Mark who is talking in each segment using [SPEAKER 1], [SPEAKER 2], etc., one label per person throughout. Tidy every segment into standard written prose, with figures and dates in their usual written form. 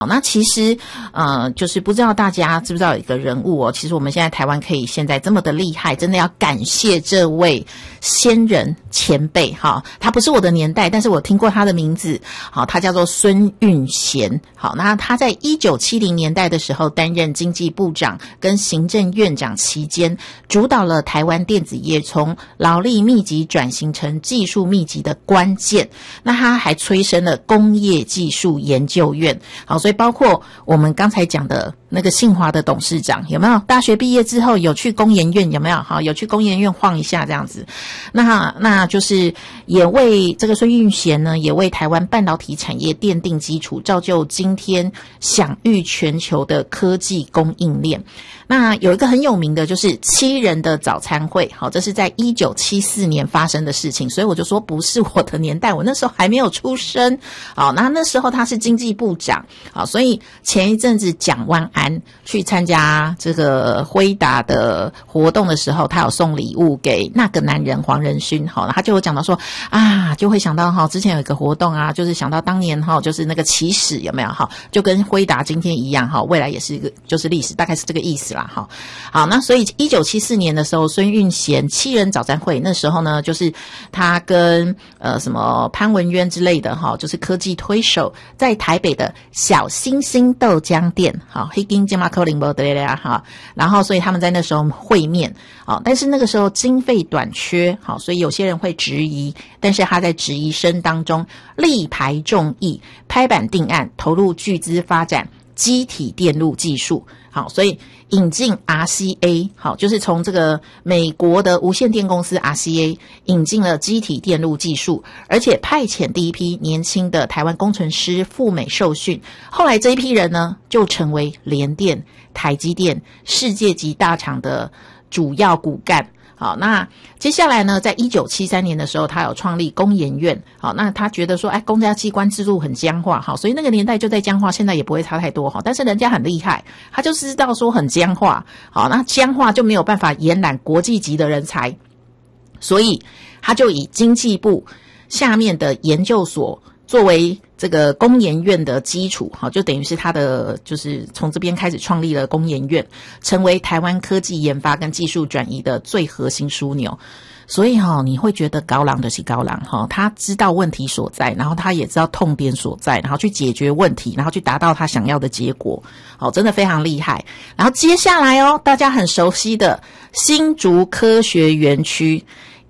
[SPEAKER 1] 好，那其实就是不知道大家知不知道有一个人物哦，其实我们现在台湾可以现在这么的厉害，真的要感谢这位先人前辈哈。他不是我的年代，但是我听过他的名字。好，他叫做孙运贤。好，那他在1970年代的时候担任经济部长跟行政院长期间，主导了台湾电子业从劳力密集转型成技术密集的关键。那他还催生了工业技术研究院。好，所以包括我们刚才讲的那个信华的董事长，有没有大学毕业之后有去工研院？有没有？好，有去工研院晃一下这样子。那就是也为这个孙运贤呢，也为台湾半导体产业奠定基础，造就今天享誉全球的科技供应链。那有一个很有名的就是7人的早餐会，好，这是在1974年发生的事情，所以我就说不是我的年代，我那时候还没有出生。好，那时候他是经济部长，好，所以前一阵子蒋万安去参加这个辉达的活动的时候，他有送礼物给那个男人黄仁勋，好，他就有讲到说就会想到之前有一个活动就是想到当年就是那个起始有没有就跟辉达今天一样未来也是一个就是历史，大概是这个意思啦。好，那所以1974年的时候，孙运贤7人早餐会，那时候呢，就是他跟什么潘文渊之类的就是科技推手，在台北的小星星豆浆店，黑金金马克林伯德呀，然后所以他们在那时候会面，但是那个时候经费短缺，所以有些人会质疑，但是他在质疑声当中力排众议，拍板定案，投入巨资发展机体电路技术。好，所以引进 RCA， 好，就是从这个美国的无线电公司 RCA 引进了机体电路技术，而且派遣第一批年轻的台湾工程师赴美受训。后来这一批人呢，就成为联电、台积电世界级大厂的主要骨干。好，那接下来呢，在1973年的时候，他有创立工研院。好，那他觉得说，公家机关制度很僵化，好，所以那个年代就在僵化，现在也不会差太多，但是人家很厉害，他就知道说很僵化，好，那僵化就没有办法延揽国际级的人才，所以他就以经济部下面的研究所作为这个工研院的基础，就等于是他的就是从这边开始创立了工研院，成为台湾科技研发跟技术转移的最核心枢纽。所以你会觉得高郎的是高郎，他知道问题所在，然后他也知道痛点所在，然后去解决问题，然后去达到他想要的结果，真的非常厉害。然后接下来大家很熟悉的新竹科学园区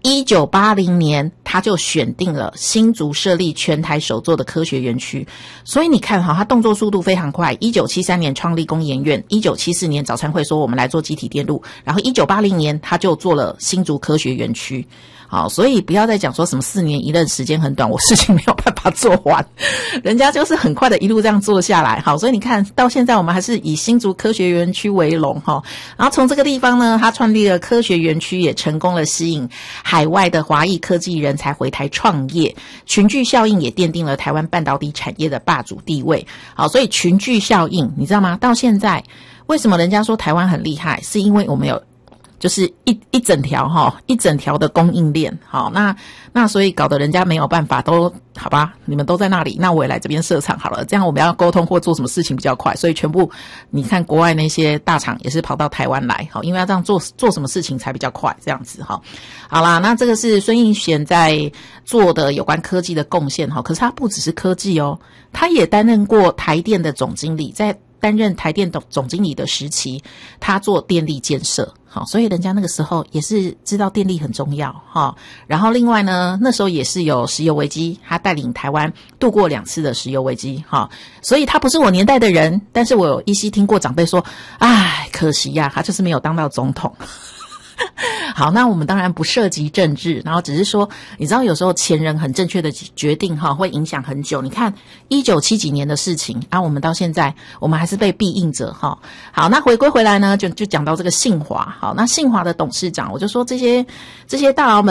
[SPEAKER 1] ，1980年他就选定了新竹设立全台首座的科学园区，所以你看他动作速度非常快。1973年创立工研院，1974年早餐会说我们来做集体电路，然后1980年他就做了新竹科学园区。好，所以不要再讲说什么4年一任时间很短，我事情没有办法做完，人家就是很快的一路这样做下来。好，所以你看到现在我们还是以新竹科学园区为荣然后从这个地方呢，他创立了科学园区，也成功了吸引海外的华裔科技人才回台创业，群聚效应也奠定了台湾半导体产业的霸主地位。好，所以群聚效应你知道吗？到现在为什么人家说台湾很厉害，是因为我们有就是一整条的供应链。好，那所以搞得人家没有办法，都好吧，你们都在那里，那我也来这边设厂好了，这样我们要沟通或做什么事情比较快，所以全部你看国外那些大厂也是跑到台湾来，好，因为要这样做什么事情才比较快，这样子。好啦，那这个是孙运贤在做的有关科技的贡献，可是他不只是科技他也担任过台电的总经理，在担任台电总经理的时期，他做电力建设。好，所以人家那个时候也是知道电力很重要然后另外呢，那时候也是有石油危机，他带领台湾度过2次的石油危机所以他不是我年代的人，但是我有依稀听过长辈说，可惜呀，他就是没有当到总统。好，那我们当然不涉及政治，然后只是说，你知道有时候前人很正确的决定会影响很久。你看1970几年的事情我们到现在我们还是被庇应者好，那回归回来呢，就讲到这个信华。好，那信华的董事长，我就说这些大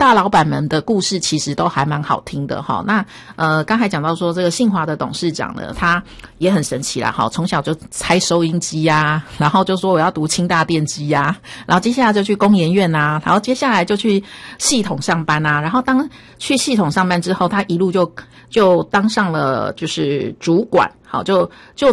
[SPEAKER 1] 大老板们的故事其实都还蛮好听的哈。那刚才讲到说这个信华的董事长呢，他也很神奇啦，哈，从小就拆收音机啊，然后就说我要读清大电机啊，然后接下来就去工研院啊，然后接下来就去系统上班啊，然后去系统上班之后，他一路就当上了就是主管，好就